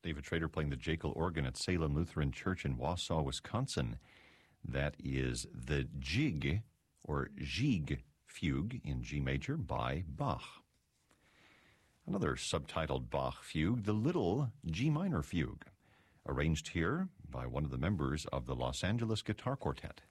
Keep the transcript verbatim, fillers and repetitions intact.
David Trader playing the Jekyll organ at Salem Lutheran Church in Wausau, Wisconsin. That is the Jig, or Gigue Fugue in G major by Bach. Another subtitled Bach fugue, the Little G minor Fugue, arranged here by one of the members of the Los Angeles Guitar Quartet.